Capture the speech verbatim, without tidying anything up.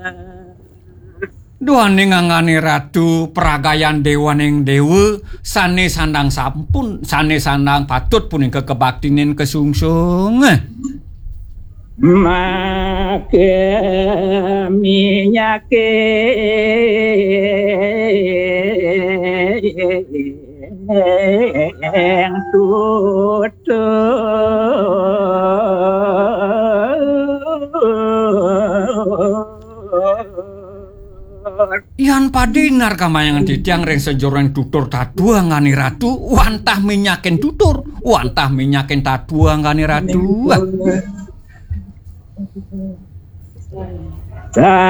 Duane ngangani radu peragayan dewaning dewa sane sandang sampun sane sandang patut punika kebaktinen kesungsung. Make minyake yang Yan padinar kamayangan ditiang ring sejoreng tutur tadua ngani ratu wantah minyaken tutur wantah minyaken tadua ngani ratu.